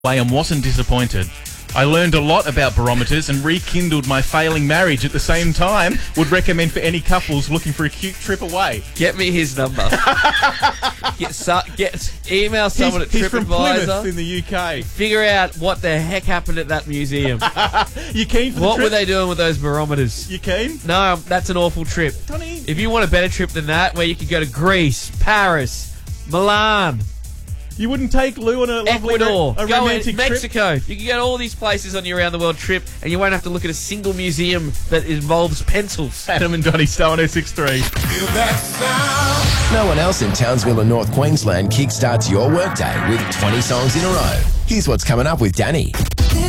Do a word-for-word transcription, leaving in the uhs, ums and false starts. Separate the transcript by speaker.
Speaker 1: way and wasn't disappointed. I learned a lot about barometers and rekindled my failing marriage at the same time. Would recommend for any couples looking for a cute trip away.
Speaker 2: Get me his number. get, su- get email someone
Speaker 1: he's,
Speaker 2: at
Speaker 1: he's from
Speaker 2: TripAdvisor.
Speaker 1: Plymouth in the U K.
Speaker 2: Figure out what the heck happened at that museum.
Speaker 1: You keen for the
Speaker 2: What
Speaker 1: trip?
Speaker 2: were they doing with those barometers?
Speaker 1: You keen?
Speaker 2: No, that's an awful trip.
Speaker 1: Donnie.
Speaker 2: If you want a better trip than that, where you could go to Greece, Paris, Milan,
Speaker 1: You wouldn't take Lou on a lovely
Speaker 2: Ecuador,
Speaker 1: a
Speaker 2: go
Speaker 1: romantic
Speaker 2: in
Speaker 1: trip?
Speaker 2: Mexico. You can go to all these places on your around the world trip, and you won't have to look at a single museum that involves pencils.
Speaker 1: Adam and Donnie Stowe on S six three.
Speaker 3: No one else in Townsville or North Queensland kickstarts your workday with twenty songs in a row. Here's what's coming up with Danny.